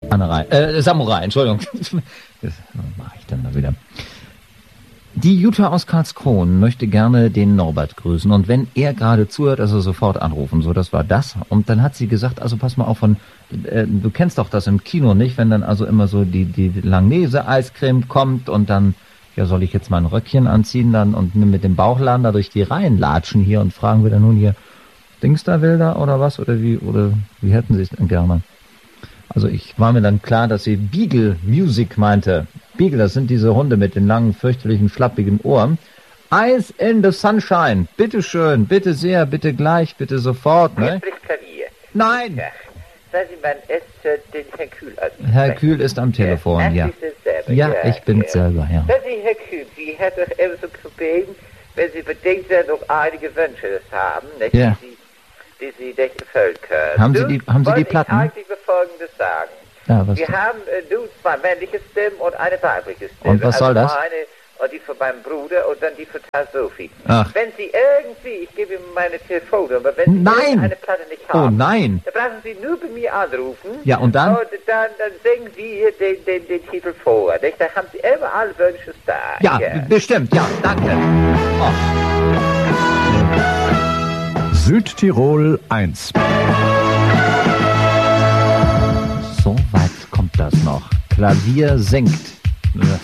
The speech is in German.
Samurai, Entschuldigung. Das mache ich dann mal wieder. Die Jutta aus Karlskron möchte gerne den Norbert grüßen. Und wenn er gerade zuhört, also sofort anrufen. So, das war das. Und dann hat sie gesagt, also pass mal auf, du kennst doch das im Kino nicht, wenn dann also immer so die Langnese-Eiscreme kommt und dann, ja, soll ich jetzt mal ein Röckchen anziehen dann und mit dem Bauchladen da durch die Reihen latschen hier und fragen wir dann nun hier, Dingsterwilder oder was? Oder wie hätten sie es denn gerne? Also ich war mir dann klar, dass sie Beagle Music meinte. Beagle, das sind diese Hunde mit den langen, fürchterlichen, schlappigen Ohren. Eyes in the Sunshine. Bitte schön, bitte sehr, bitte gleich, bitte sofort. Ne? Wer spricht Klavier? Nein! Ja. Sagen Sie mal, den Herrn Kühl an. Herr Kühl ist am Telefon, ja. Ja, ich bin's selber, ja. Sagen Sie, Herr Kühl, Sie hat doch eben so gebeten, wenn Sie bedenkt sind, noch einige Wünsche haben, nicht? Ja. Die Sie nicht erfüllen können. Haben Sie die Platten? Ich eigentlich Folgendes sagen. Ja, was? Wir haben zwei männliche Stimmen und eine weibliche Stimme. Und was soll das? Meine und die von meinem Bruder und dann die von Sophie. Ach. Wenn Sie irgendwie, ich gebe Ihnen meine Telefonnummer, wenn Sie eine Platte nicht haben, nein. dann brauchen Sie nur bei mir anrufen. Ja, und dann? Und dann singen wir den Titel vor. Nicht? Da haben Sie immer alle Wünsche da. Ja, bestimmt, ja, danke. Oh. Südtirol 1. So weit kommt das noch. Klavier singt.